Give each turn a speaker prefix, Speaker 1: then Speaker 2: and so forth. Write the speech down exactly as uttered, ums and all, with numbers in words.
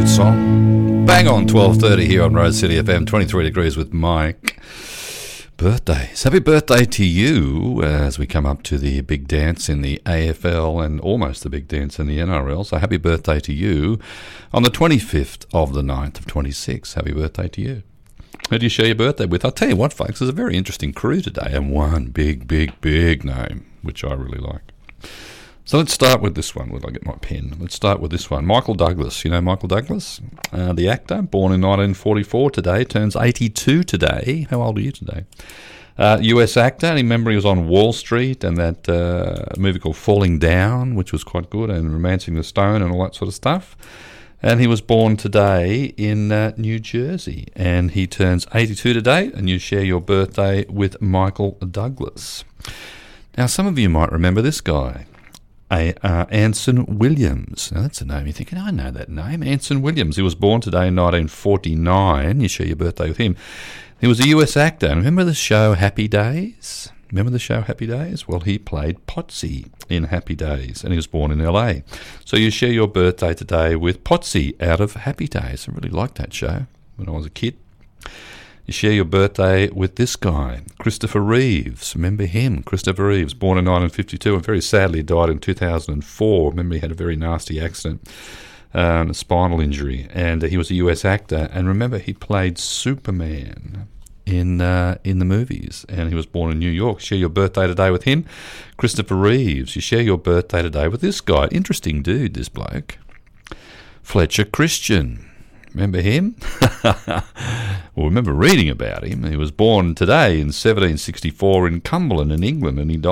Speaker 1: Good song. Bang on twelve thirty here on Rose City F M, twenty-three degrees with Mike. Birthdays. Happy birthday to you as we come up to the big dance in the A F L and almost the big dance in the N R L. So happy birthday to you on the twenty-fifth of the ninth of twenty-six. Happy birthday to you. Who do you share your birthday with? I'll tell you what, folks, there's a very interesting crew today and one big, big, big name, which I really like. So let's start with this one. Will I get my pen? Let's start with this one. Michael Douglas. You know Michael Douglas? Uh, the actor, born in nineteen forty-four today, turns eighty-two today. How old are you today? Uh, U S actor. I remember he was on Wall Street and that uh, movie called Falling Down, which was quite good, and Romancing the Stone and all that sort of stuff. And he was born today in uh, New Jersey. And he turns eighty-two today, and you share your birthday with Michael Douglas. Now, some of you might remember this guy. A, uh, Anson Williams. Now, that's a name you're thinking, I know that name. Anson Williams. He was born today in nineteen forty-nine. You share your birthday with him. He was a U S actor. And remember the show Happy Days? Remember the show Happy Days? Well, he played Potsy in Happy Days, and he was born in L A. So you share your birthday today with Potsy out of Happy Days. I really liked that show when I was a kid. You share your birthday with this guy, Christopher Reeves. Remember him? Christopher Reeves, born in nineteen fifty-two and very sadly died in two thousand four. Remember he had a very nasty accident, um, a spinal injury, and uh, he was a U S actor. And remember he played Superman in uh, in the movies, and he was born in New York. Share your birthday today with him, Christopher Reeves. You share your birthday today with this guy. Interesting dude, this bloke. Fletcher Christian. Remember him? Well, remember reading about him. He was born today in seventeen sixty-four in Cumberland in England, and he died